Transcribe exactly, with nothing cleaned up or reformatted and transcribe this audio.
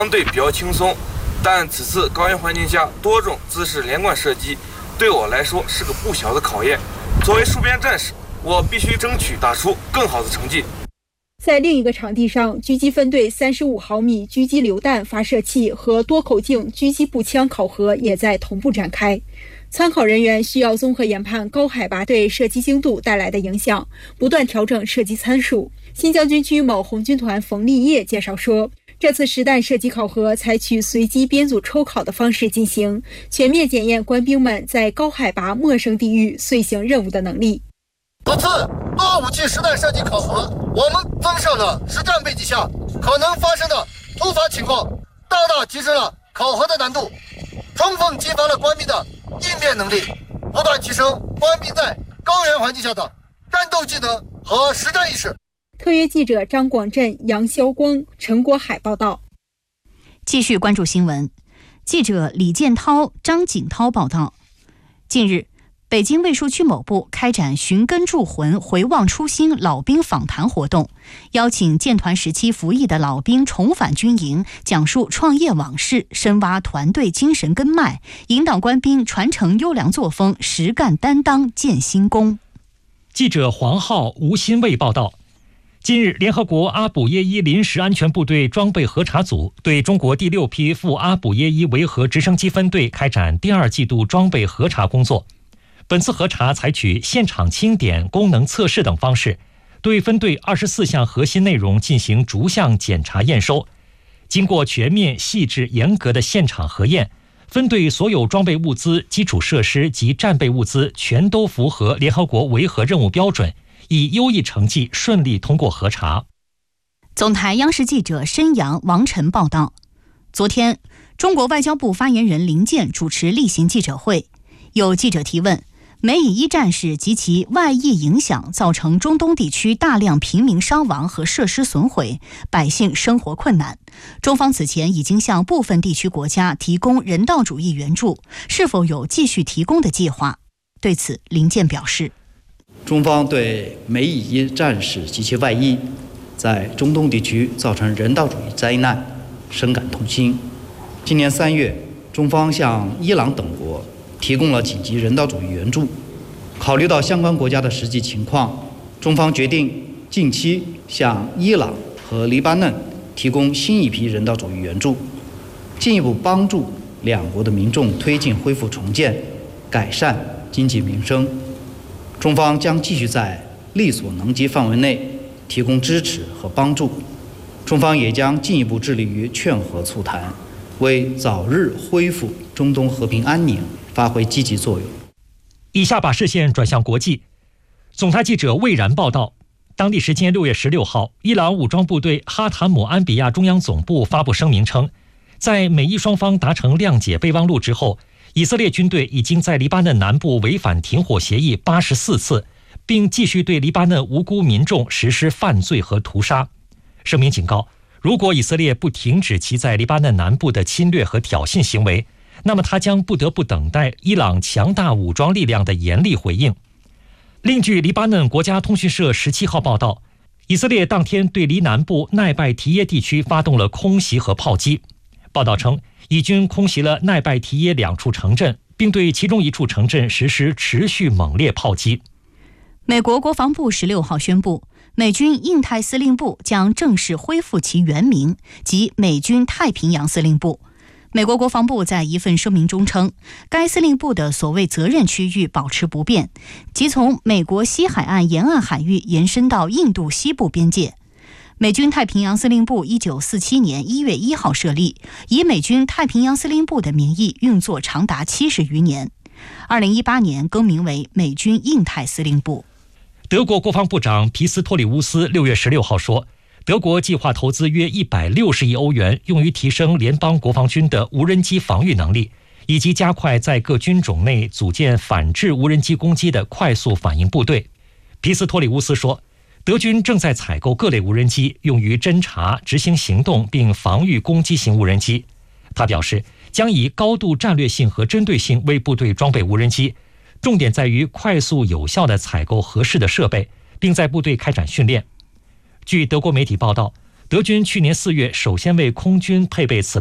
相对比较轻松，但此次高原环境下多种姿势连贯射击，对我来说是个不小的考验。作为戍边战士，我必须争取打出更好的成绩。 在另一个场地上，狙击分队三十五毫米狙击榴弹发射器和多口径狙击步枪考核也在同步展开。参考人员需要综合研判高海拔对射击精度带来的影响，不断调整射击参数。新疆军区某红军团冯立业介绍说，这次实弹射击考核采取随机编组抽考的方式进行，全面检验官兵们在高海拔陌生地域遂行任务的能力。 此次多武器实弹射击考核，我们增设了实战背景下可能发生的突发情况，大大提升了考核的难度，充分激发了官兵的应变能力，不断提升官兵在高原环境下的战斗技能和实战意识。 特约记者张广振、杨霄光、陈国海报道。 继续关注新闻，记者李建涛、张景涛报道。近日，北京卫戍区某部开展寻根筑魂、回望初心老兵访谈活动，邀请建团时期服役的老兵重返军营，讲述创业往事，深挖团队精神根脉，引导官兵传承优良作风，实干担当，建新功。 记者黄浩、吴新卫报道。近日，联合国阿卜耶伊临时安全部队装备核查组对中国第六批赴阿卜耶伊维和直升机分队开展第二季度装备核查工作。本次核查采取现场清点、功能测试等方式，对分队二十四项核心内容进行逐项检查验收。经过全面、细致、严格的现场核验，分队所有装备物资、基础设施及战备物资全都符合联合国维和任务标准，以优异成绩顺利通过核查。 总台央视记者申阳、王晨报道。昨天，中国外交部发言人林健主持例行记者会，有记者提问，美以伊战事及其外溢影响造成中东地区大量平民伤亡和设施损毁，百姓生活困难。中方此前已经向部分地区国家提供人道主义援助，是否有继续提供的计划？对此，林健表示， 中方对美以伊战事及其外溢在中东地区造成人道主义灾难深感痛心。今年三月，中方向伊朗等国提供了紧急人道主义援助。考虑到相关国家的实际情况，中方决定近期向伊朗和黎巴嫩提供新一批人道主义援助，进一步帮助两国的民众推进恢复重建，改善经济民生。中方将继续在力所能及范围内提供支持和帮助。中方也将进一步致力于劝和促谈，为早日恢复中东和平安宁发挥积极作用。 以下把视线转向国际。总台记者魏然报道，当地时间六月十六号，伊朗武装部队哈塔姆安比亚中央总部发布声明称，在美伊双方达成谅解备忘录之后，以色列军队已经在黎巴嫩南部违反停火协议八十四次，并继续对黎巴嫩无辜民众实施犯罪和屠杀。声明警告，如果以色列不停止其在黎巴嫩南部的侵略和挑衅行为，那么他将不得不等待伊朗强大武装力量的严厉回应。另据黎巴嫩国家通讯社十七号报道，以色列当天对黎南部奈拜提耶地区发动了空袭和炮击。报道称，以军空袭了奈拜提耶两处城镇，并对其中一处城镇实施持续猛烈炮击。 美国国防部十六号宣布，美军印太司令部将正式恢复其原名，即美军太平洋司令部。美国国防部在一份声明中称，该司令部的所谓责任区域保持不变，即从美国西海岸沿岸海域延伸到印度西部边界。美军太平洋司令部一九四七年一月一号设立，以美军太平洋司令部的名义运作长达七十余年。二零一八年更名为美军印太司令部。 德国国防部长皮斯托里乌斯六月十六号说，德国计划投资约一百六十亿欧元，用于提升联邦国防军的无人机防御能力，以及加快在各军种内组建反制无人机攻击的快速反应部队。皮斯托里乌斯说，德军正在采购各类无人机，用于侦察、执行行动并防御攻击型无人机。他表示，将以高度战略性和针对性为部队装备无人机，重点在于快速有效地采购合适的设备，并在部队开展训练。据德国媒体报道， 德军去年四月首先为空军配备此